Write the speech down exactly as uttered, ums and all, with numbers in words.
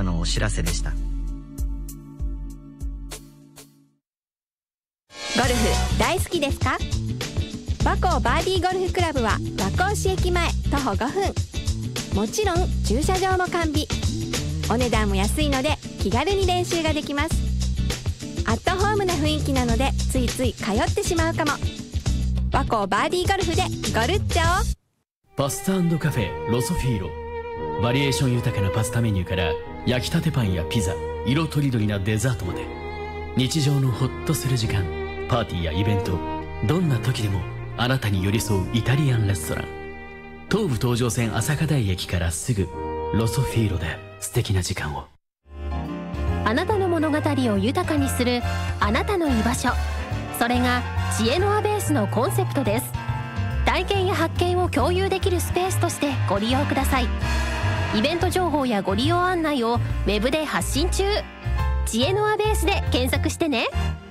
のお知らせでした。 ゴルフ大好きですか？和光バーディーゴルフクラブは和光市駅前徒歩ごふん。もちろん駐車場も完備。お値段も安いので気軽に練習ができます。アットホームな雰囲気なのでついつい通ってしまうかも。和光バーディーゴルフでゴルッチョ。 パスタ&カフェロソフィーロ。バリエーション豊かなパスタメニューから焼きたてパンやピザ、色とりどりなデザートまで、日常のホッとする時間、パーティーやイベント、どんな時でもあなたに寄り添うイタリアンレストラン。東武東上線朝霞台駅からすぐ、ロソフィーロで素敵な時間を。 あなたの物語を豊かにするあなたの居場所、それが知恵の輪ベースのコンセプトです。体験や発見を共有できるスペースとしてご利用ください。イベント情報やご利用案内をウェブで発信中。知恵の輪ベースで検索してね。